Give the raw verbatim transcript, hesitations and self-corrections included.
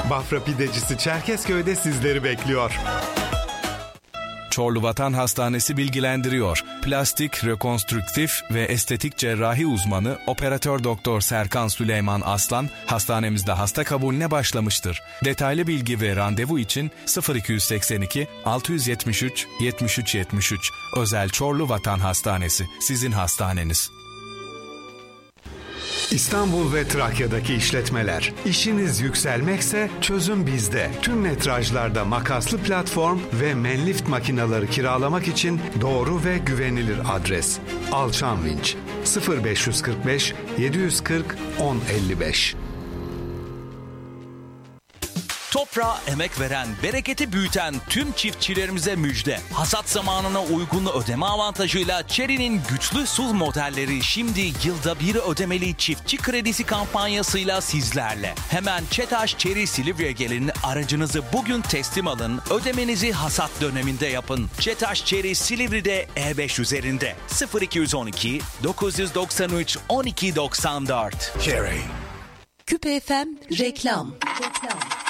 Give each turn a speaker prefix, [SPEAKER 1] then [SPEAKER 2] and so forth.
[SPEAKER 1] Bafra Pidecisi Çerkezköy'de sizleri bekliyor.
[SPEAKER 2] Çorlu Vatan Hastanesi bilgilendiriyor. Plastik, rekonstrüktif ve estetik cerrahi uzmanı Operatör Doktor Serkan Süleyman Aslan hastanemizde hasta kabulüne başlamıştır. Detaylı bilgi ve randevu için sıfır iki seksen iki altı yüz yetmiş üç yetmiş üç yetmiş üç. Özel Çorlu Vatan Hastanesi, sizin hastaneniz.
[SPEAKER 1] İstanbul ve Trakya'daki işletmeler. İşiniz yükselmekse çözüm bizde. Tüm metrajlarda makaslı platform ve Menlift makineleri kiralamak için doğru ve güvenilir adres. Alçan Vinç sıfır beş kırk beş yedi yüz kırk on elli beş.
[SPEAKER 3] Toprağa emek veren, bereketi büyüten tüm çiftçilerimize müjde. Hasat zamanına uygun ödeme avantajıyla Chery'nin güçlü S U V modelleri şimdi yılda bir ödemeli çiftçi kredisi kampanyasıyla sizlerle. Hemen ÇETAŞ Chery Silivri'ye gelin, aracınızı bugün teslim alın, ödemenizi hasat döneminde yapın. ÇETAŞ Chery Silivri'de E beş üzerinde sıfır iki on iki dokuz doksan üç on iki doksan dört.
[SPEAKER 4] Chery. Küpe F M reklam. Reklam.